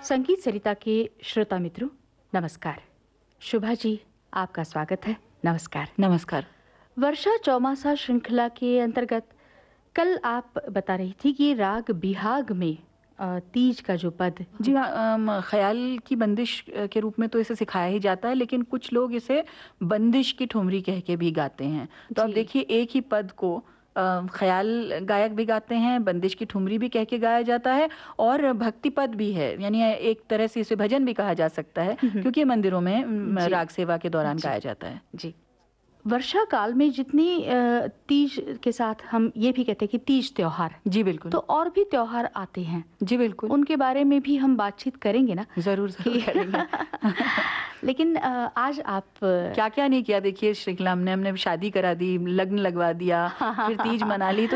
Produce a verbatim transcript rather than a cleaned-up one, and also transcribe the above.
संगीत सरिता के श्रोता मित्रों नमस्कार। शुभा जी, आपका स्वागत है। नमस्कार। नमस्कार। वर्षा चौमासा श्रृंखला के अंतर्गत कल आप बता रही थी कि राग बिहाग में अ, तीज का जो पद। जी हाँ, अम, ख्याल की बंदिश अ, के रूप में तो इसे सिखाया ही जाता है, लेकिन कुछ लोग इसे बंदिश की ठुमरी कह के भी गाते हैं। तो अब जी। देखिए, एक ही पद को अ, ख्याल गायक भी गाते हैं, बंदिश की ठुमरी भी कह के गाया जाता है और भक्ति पद भी है, यानी एक तरह से इसे भजन भी कहा जा सकता है, क्योंकि ये मंदिरों में अम, जी राग सेवा के दौरान जी गाया जाता है। जी। वर्षा काल में जितनी अ, तीज के साथ हम ये भी कहते हैं कि तीज त्योहार, जी बिल्कुल। तो और भी त्योहार आते हैं, जी बिल्कुल। उनके बारे में भी हम बातचीत करेंगे ना ज़रूर, ज़रूर कि करेंगे। लेकिन अ, आज आप क्या-क्या नहीं किया देखिए, श्रृंखला हमने हमने शादी करा दी, लग्न लगवा दिया, फिर तीज मना ली। तो